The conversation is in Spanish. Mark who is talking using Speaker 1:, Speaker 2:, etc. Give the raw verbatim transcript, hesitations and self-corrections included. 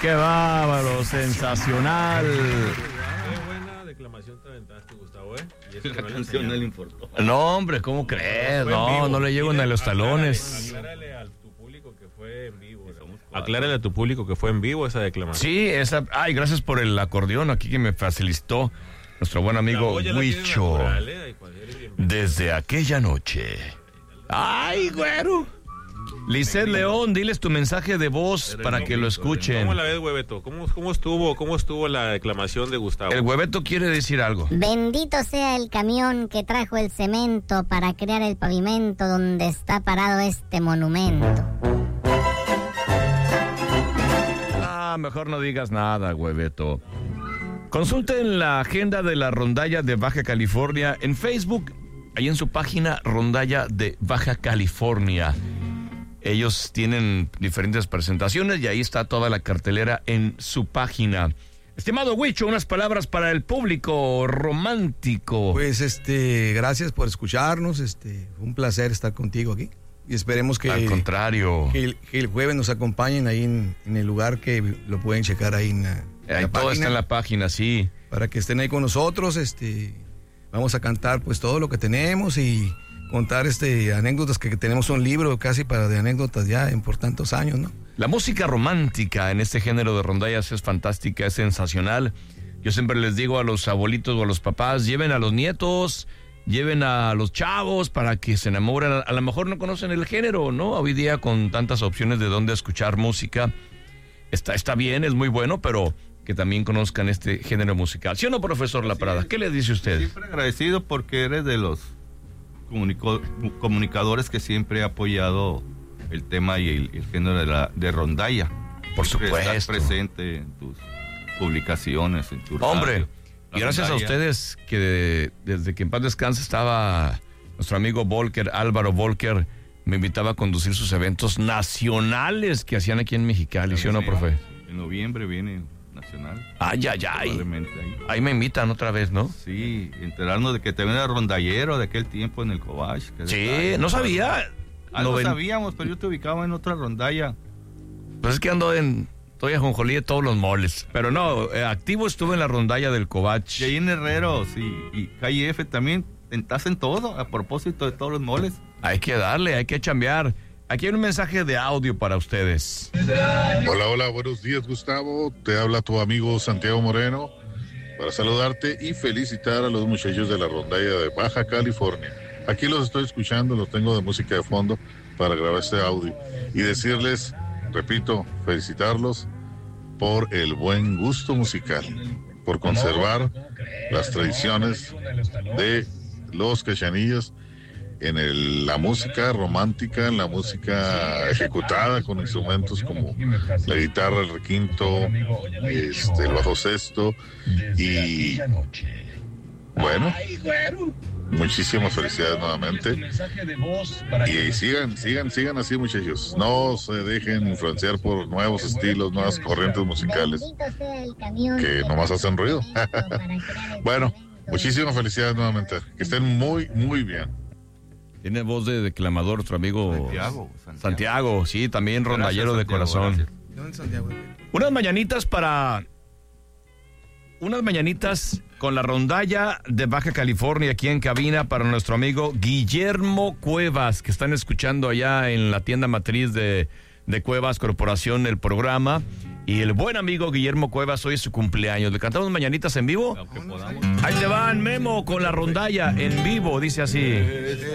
Speaker 1: ¡Qué bárbaro! ¡Sensacional!
Speaker 2: Qué buena declamación te aventaste, Gustavo, ¿eh? Y eso
Speaker 3: La
Speaker 2: no le
Speaker 3: canción no le
Speaker 2: enseñaron.
Speaker 3: importó.
Speaker 1: No, hombre, ¿cómo crees?
Speaker 2: Fue en
Speaker 1: No,
Speaker 2: vivo.
Speaker 1: no le llego ni a los talones.
Speaker 2: Aclárale a tu público que fue en vivo. Aclárale a tu público que fue en vivo esa declamación.
Speaker 1: Sí, esa. Ay, gracias por el acordeón aquí que me facilitó nuestro buen amigo Huicho.
Speaker 2: ¿eh?
Speaker 1: Desde aquella noche. ¡Ay, güero! Lisset León, diles tu mensaje de voz para que lo escuchen.
Speaker 2: ¿Cómo la ves, Hueveto? ¿Cómo, cómo estuvo, cómo estuvo la declamación de Gustavo?
Speaker 1: El Hueveto quiere decir algo.
Speaker 4: Bendito sea el camión que trajo el cemento para crear el pavimento donde está parado este monumento.
Speaker 1: Ah, mejor no digas nada, Hueveto. Consulten la agenda de la rondalla de Baja California en Facebook, ahí en su página Rondalla de Baja California. Ellos tienen diferentes presentaciones y ahí está toda la cartelera en su página. Estimado Huicho, unas palabras para el público romántico.
Speaker 5: Pues este, gracias por escucharnos, este, un placer estar contigo aquí. Y esperemos que,
Speaker 1: Al contrario.
Speaker 5: que, el, que el jueves nos acompañen ahí en, en el lugar que lo pueden checar ahí en la, en
Speaker 1: Ahí
Speaker 5: la
Speaker 1: todo
Speaker 5: página,
Speaker 1: está en la página, sí.
Speaker 5: para que estén ahí con nosotros. Este, vamos a cantar pues todo lo que tenemos y contar este anécdotas, que tenemos un libro casi para de anécdotas ya en por tantos años, ¿no?
Speaker 1: La música romántica en este género de rondallas es fantástica, es sensacional. Yo siempre les digo a los abuelitos o a los papás, lleven a los nietos, lleven a los chavos para que se enamoren. A lo mejor no conocen el género, ¿no? Hoy día con tantas opciones de dónde escuchar música, está, está bien, es muy bueno, pero que también conozcan este género musical. ¿Sí o no, profesor La Prada? ¿Qué le dice usted?
Speaker 3: Siempre agradecido porque eres de los comunico- comunicadores que siempre ha apoyado el tema y el, el género de la de rondalla.
Speaker 1: Por
Speaker 3: Siempre
Speaker 1: supuesto.
Speaker 3: estás presente en tus publicaciones, en tu
Speaker 1: Hombre,
Speaker 3: radio.
Speaker 1: y gracias a ustedes que de- desde que en paz descanse estaba nuestro amigo Volker, Álvaro Volker, me invitaba a conducir sus eventos nacionales que hacían aquí en Mexicali, ¿sí o no, profe?
Speaker 3: En noviembre viene nacional.
Speaker 1: Ay, ay, ay.
Speaker 3: Probablemente ahí.
Speaker 1: Ahí me invitan otra vez, ¿no?
Speaker 3: Sí, enterarnos de que también era rondallero de aquel tiempo en el Cobach. que
Speaker 1: Sí,
Speaker 3: detalle.
Speaker 1: no sabía.
Speaker 3: Algo
Speaker 1: Noven-
Speaker 3: sabíamos, pero yo te ubicaba en otra rondalla.
Speaker 1: Pues es que ando en... Estoy a jonjolí de todos los moles. Pero no, eh, activo estuve en la rondalla del Cobach.
Speaker 3: Y ahí en Herreros y, y Calle F también estás en todo, a propósito de todos los moles.
Speaker 1: Hay que darle, hay que chambear. Aquí hay un mensaje de audio para ustedes.
Speaker 6: Hola, hola, buenos días, Gustavo. Te habla tu amigo Santiago Moreno para saludarte y felicitar a los muchachos de la rondalla de Baja California. Aquí los estoy escuchando, los tengo de música de fondo para grabar este audio y decirles, repito, felicitarlos por el buen gusto musical, por conservar las tradiciones de los cachanillas en el- la música romántica, en la música ejecutada con instrumentos como la guitarra, el requinto, este, el bajo sexto y bueno, muchísimas felicidades nuevamente y sigan, sigan, sigan así, muchachos, no se dejen influenciar por nuevos estilos, nuevas corrientes musicales que nomás hacen ruido. Bueno, muchísimas felicidades nuevamente, que estén muy, muy bien.
Speaker 1: Tiene voz de declamador nuestro amigo
Speaker 3: Santiago, Santiago.
Speaker 1: Santiago, sí, también rondallero
Speaker 3: Gracias,
Speaker 1: de
Speaker 3: Santiago,
Speaker 1: corazón.
Speaker 3: gracias.
Speaker 5: Yo en Santiago.
Speaker 1: Unas mañanitas para... Unas mañanitas con la rondalla de Baja California aquí en cabina para nuestro amigo Guillermo Cuevas, que están escuchando allá en la tienda matriz de, de Cuevas Corporación el programa. Y el buen amigo Guillermo Cuevas, hoy es su cumpleaños. ¿Le cantamos mañanitas en vivo?
Speaker 3: Aunque podamos.
Speaker 1: Ahí te van, Memo, con la rondalla en vivo, dice así.